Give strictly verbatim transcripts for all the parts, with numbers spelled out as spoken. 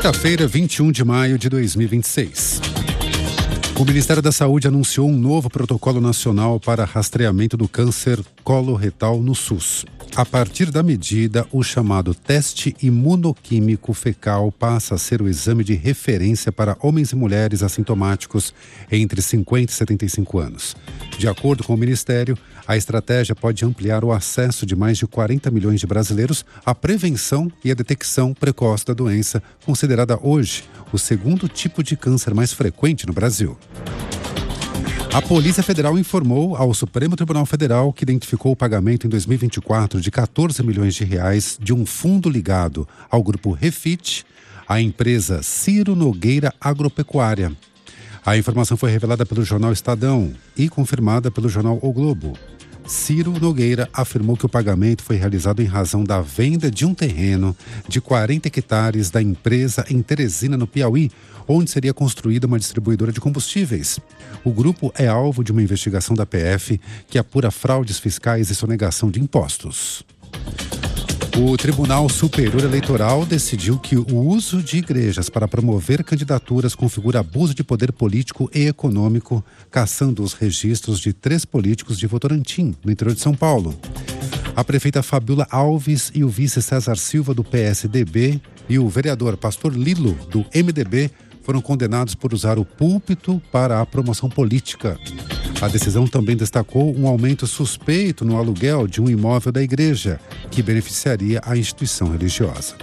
Quinta-feira, vinte e um de maio de dois mil e vinte e seis. O Ministério da Saúde anunciou um novo protocolo nacional para rastreamento do câncer coloretal no SUS. A partir da medida, o chamado teste imunoquímico fecal passa a ser o exame de referência para homens e mulheres assintomáticos entre cinquenta e setenta e cinco anos. De acordo com o Ministério, a estratégia pode ampliar o acesso de mais de quarenta milhões de brasileiros à prevenção e à detecção precoce da doença, considerada hoje o segundo tipo de câncer mais frequente no Brasil. A Polícia Federal informou ao Supremo Tribunal Federal que identificou o pagamento em dois mil e vinte e quatro de quatorze milhões de reais de um fundo ligado ao grupo Refit, à empresa Ciro Nogueira Agropecuária. A informação foi revelada pelo jornal Estadão e confirmada pelo jornal O Globo. Ciro Nogueira afirmou que o pagamento foi realizado em razão da venda de um terreno de quarenta hectares da empresa em Teresina, no Piauí, onde seria construída uma distribuidora de combustíveis. O grupo é alvo de uma investigação da P F que apura fraudes fiscais e sonegação de impostos. O Tribunal Superior Eleitoral decidiu que o uso de igrejas para promover candidaturas configura abuso de poder político e econômico, cassando os registros de três políticos de Votorantim, no interior de São Paulo. A prefeita Fabiola Alves e o vice César Silva, do P S D B, e o vereador Pastor Lilo, do M D B, foram condenados por usar o púlpito para a promoção política. A decisão também destacou um aumento suspeito no aluguel de um imóvel da igreja, que beneficiaria a instituição religiosa.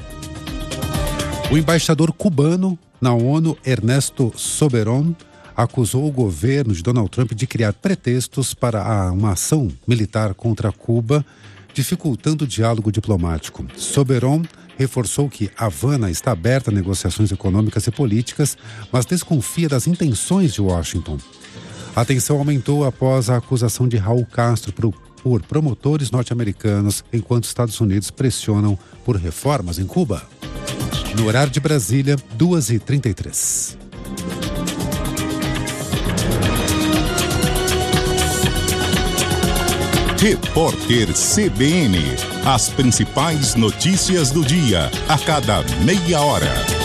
O embaixador cubano na ONU, Ernesto Soberon, acusou o governo de Donald Trump de criar pretextos para uma ação militar contra Cuba, dificultando o diálogo diplomático. Soberon reforçou que Havana está aberta a negociações econômicas e políticas, mas desconfia das intenções de Washington. A tensão aumentou após a acusação de Raul Castro por, por promotores norte-americanos, enquanto os Estados Unidos pressionam por reformas em Cuba. No horário de Brasília, duas e trinta e três. Repórter C B N. As principais notícias do dia, a cada meia hora.